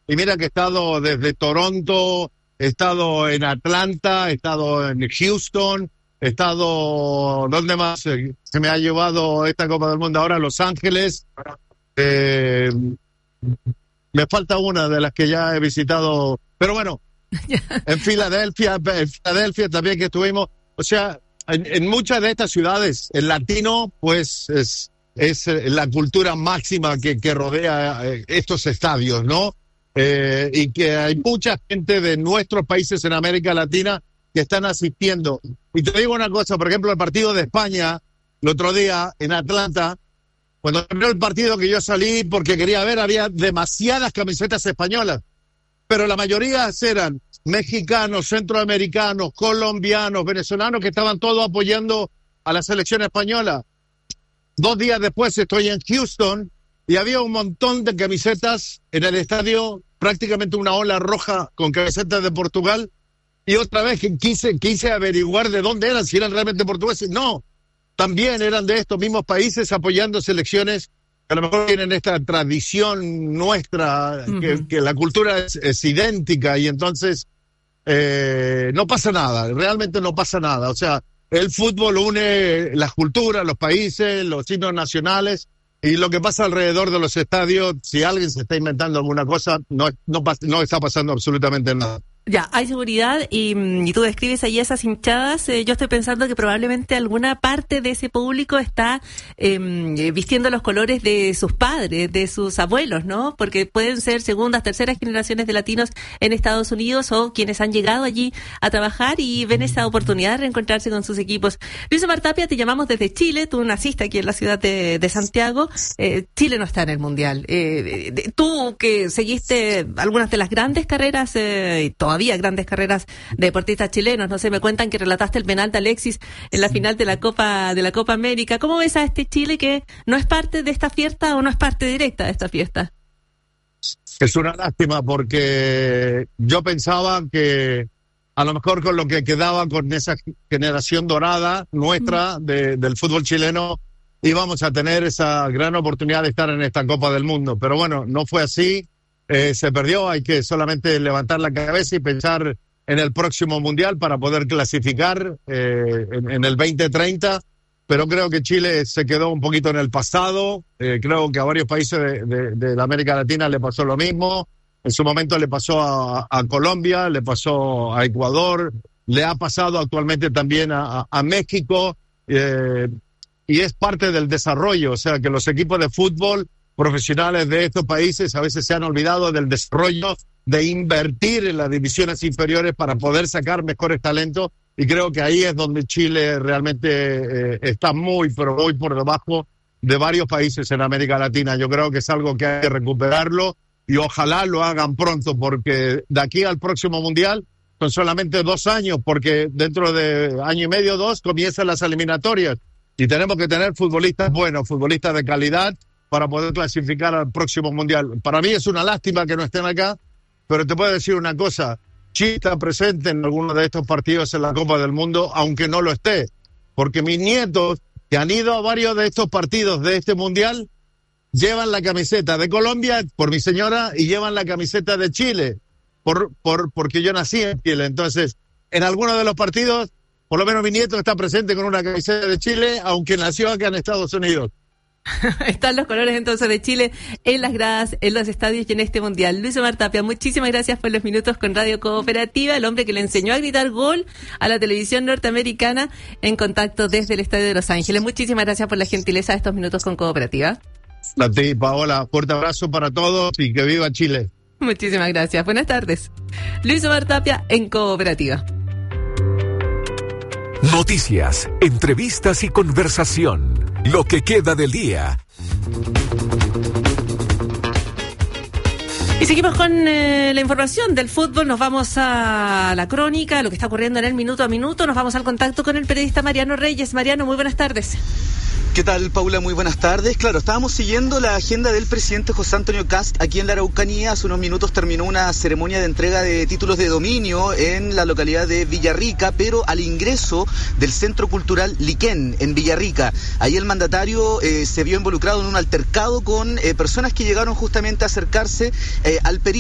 Y mira que he estado desde Toronto, he estado en Atlanta, he estado en Houston, he estado, ¿dónde más? Se me ha llevado esta Copa del Mundo ahora, Los Ángeles. Me falta una de las que ya he visitado, pero bueno, en Filadelfia también que estuvimos. O sea, en muchas de estas ciudades, el latino, pues, es la cultura máxima que rodea estos estadios, ¿no? Y que hay mucha gente de nuestros países en América Latina que están asistiendo. Y te digo una cosa, por ejemplo, el partido de España, el otro día en Atlanta, cuando terminó el partido que yo salí porque quería ver, había demasiadas camisetas españolas, pero la mayoría eran mexicanos, centroamericanos, colombianos, venezolanos, que estaban todos apoyando a la selección española. 2 días después estoy en Houston y había un montón de camisetas en el estadio, prácticamente una ola roja con camisetas de Portugal, y otra vez que quise averiguar de dónde eran, si eran realmente portugueses. No, también eran de estos mismos países apoyando selecciones que a lo mejor tienen esta tradición nuestra, que la cultura es idéntica, y entonces no pasa nada, realmente no pasa nada. O sea, el fútbol une las culturas, los países, los himnos nacionales, y lo que pasa alrededor de los estadios, si alguien se está inventando alguna cosa, no está pasando absolutamente nada. Ya, hay seguridad y tú describes ahí esas hinchadas. Yo estoy pensando que probablemente alguna parte de ese público está vistiendo los colores de sus padres, de sus abuelos, ¿no? Porque pueden ser segundas, terceras generaciones de latinos en Estados Unidos o quienes han llegado allí a trabajar y ven esa oportunidad de reencontrarse con sus equipos. Luis Omar Tapia, te llamamos desde Chile. Tú naciste aquí en la ciudad de Santiago. Chile no está en el Mundial. Tú que seguiste algunas de las grandes carreras y todavía grandes carreras de deportistas chilenos, no sé, me cuentan que relataste el penal de Alexis en la final de la Copa América. ¿Cómo ves a este Chile que no es parte de esta fiesta o no es parte directa de esta fiesta? Es una lástima porque yo pensaba que a lo mejor con lo que quedaba con esa generación dorada nuestra del fútbol chileno íbamos a tener esa gran oportunidad de estar en esta Copa del Mundo, pero bueno, no fue así. Se perdió, hay que solamente levantar la cabeza y pensar en el próximo Mundial para poder clasificar en el 2030, pero creo que Chile se quedó un poquito en el pasado. Creo que a varios países de la América Latina le pasó lo mismo. En su momento le pasó a Colombia, le pasó a Ecuador, le ha pasado actualmente también a México, y es parte del desarrollo. O sea, que los equipos de fútbol profesionales de estos países a veces se han olvidado del desarrollo, de invertir en las divisiones inferiores para poder sacar mejores talentos, y creo que ahí es donde Chile realmente está muy, pero muy por debajo de varios países en América Latina. Yo creo que es algo que hay que recuperarlo y ojalá lo hagan pronto, porque de aquí al próximo Mundial son solamente 2 años, porque dentro de año y medio, 2, comienzan las eliminatorias y tenemos que tener futbolistas buenos, futbolistas de calidad, para poder clasificar al próximo Mundial. Para mí es una lástima que no estén acá, pero te puedo decir una cosa, Chile está presente en algunos de estos partidos en la Copa del Mundo, aunque no lo esté, porque mis nietos, que han ido a varios de estos partidos de este Mundial, llevan la camiseta de Colombia por mi señora y llevan la camiseta de Chile, porque yo nací en Chile. Entonces, en algunos de los partidos, por lo menos mi nieto está presente con una camiseta de Chile, aunque nació acá en Estados Unidos. Están los colores entonces de Chile en las gradas, en los estadios y en este Mundial. Luis Omar Tapia, muchísimas gracias por los minutos con Radio Cooperativa, el hombre que le enseñó a gritar gol a la televisión norteamericana, en contacto desde el estadio de Los Ángeles. Muchísimas gracias por la gentileza de estos minutos con Cooperativa. A ti, Paola, fuerte abrazo para todos y que viva Chile. Muchísimas gracias, buenas tardes. Luis Omar Tapia en Cooperativa. Noticias, entrevistas y conversación. Lo que queda del día. Y seguimos con la información del fútbol. Nos vamos a la crónica, lo que está ocurriendo en el minuto a minuto. Nos vamos al contacto con el periodista Mariano Reyes. Mariano, muy buenas tardes. ¿Qué tal, Paula? Muy buenas tardes. Claro, estábamos siguiendo la agenda del presidente José Antonio Kast aquí en la Araucanía. Hace unos minutos terminó una ceremonia de entrega de títulos de dominio en la localidad de Villarrica, pero al ingreso del Centro Cultural Liquén en Villarrica. Ahí el mandatario se vio involucrado en un altercado con personas que llegaron justamente a acercarse al perito